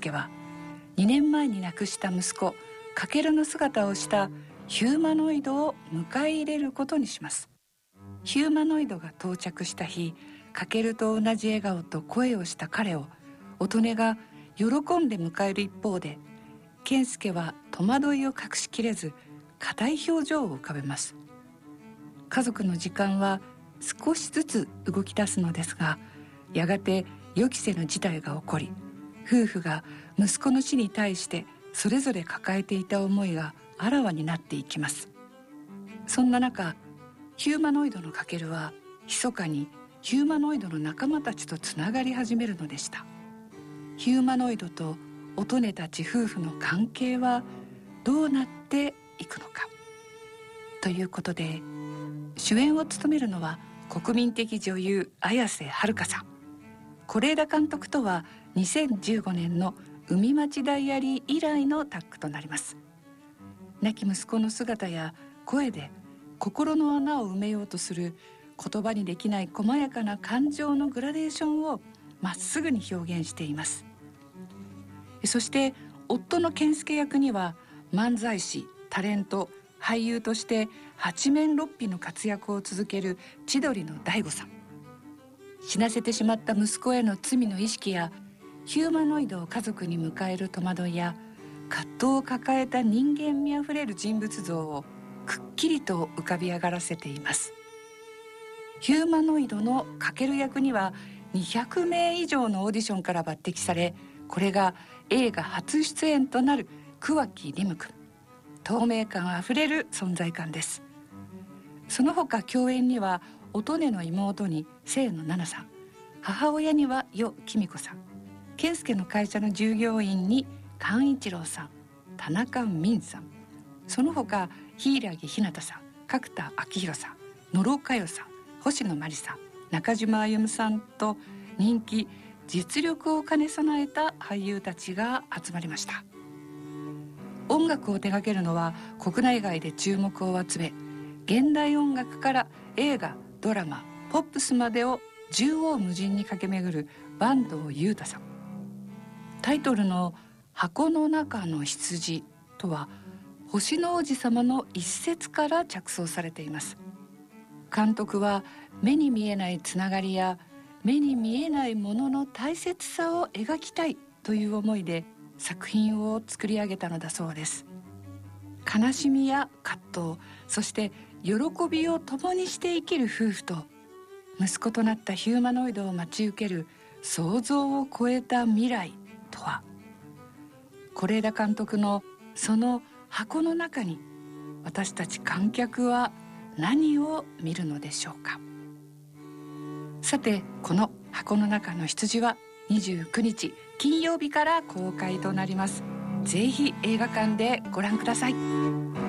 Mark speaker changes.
Speaker 1: 介は2年前に亡くした息子翔の姿をしたヒューマノイドを迎え入れることにします。ヒューマノイドが到着した日、翔と同じ笑顔と声をした彼を音音が喜んで迎える一方で、健介は戸惑いを隠しきれず硬い表情を浮かべます。家族の時間は少しずつ動き出すのですが、やがて予期せぬ事態が起こり、夫婦が息子の死に対してそれぞれ抱えていた思いがあらわになっていきます。そんな中、ヒューマノイドの翔は密かにヒューマノイドの仲間たちとつながり始めるのでした。ヒューマノイドと音音たち夫婦の関係はどうなっていくのかということで、主演を務めるのは国民的女優綾瀬はるかさん。是枝監督とは2015年の海町ダイアリー以来のタッグとなります。亡き息子の姿や声で心の穴を埋めようとする言葉にできない細やかな感情のグラデーションをまっすぐに表現しています。そして夫の健介役には漫才師、タレント、俳優として八面六臂の活躍を続ける千鳥の大悟さん。死なせてしまった息子への罪の意識やヒューマノイドを家族に迎える戸惑いや葛藤を抱えた人間味あふれる人物像をくっきりと浮かび上がらせています。ヒューマノイドの翔役には200名以上のオーディションから抜擢され、これが映画初出演となる桑木リム君。透明感あふれる存在感です。その他共演には音音の妹に清野菜名さん、母親には余貴美子さん、健介の会社の従業員に寛一郎さん、田中泯さん、その他柊日向さん、角田晃弘さん、野呂佳代さん、星野真里さん、中島歩さんと人気実力を兼ね備えた俳優たちが集まりました。音楽を手掛けるのは国内外で注目を集め、現代音楽から映画、ドラマ、ポップスまでを縦横無尽に駆け巡る坂東祐太さん。タイトルの箱の中の羊とは星の王子様の一節から着想されています。監督は目に見えないつながりや目に見えないものの大切さを描きたいという思いで作品を作り上げたのだそうです。悲しみや葛藤、そして喜びを共にして生きる夫婦と、息子となったヒューマノイドを待ち受ける想像を超えた未来とは。是枝監督のその箱の中に私たち観客は何を見るのでしょうか。さて、この箱の中の羊は29日金曜日から公開となります。ぜひ映画館でご覧ください。